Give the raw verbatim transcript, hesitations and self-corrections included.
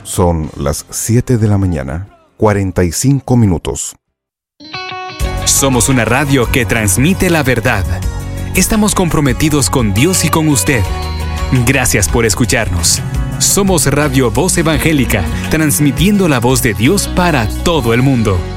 Son las siete de la mañana, cuarenta y cinco minutos. Somos una radio que transmite la verdad. Estamos comprometidos con Dios y con usted. Gracias por escucharnos. Somos Radio Voz Evangélica, transmitiendo la voz de Dios para todo el mundo.